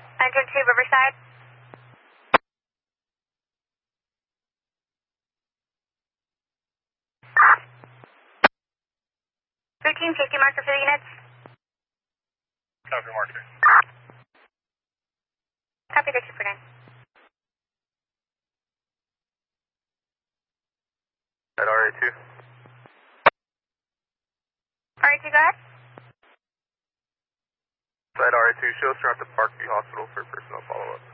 Engine 2 Riverside. Routine safety marker for the units. Copy marker. Copy the 249. At RA2. RA2, go ahead. At RA2, show us around to Parkview Hospital for personal follow-up.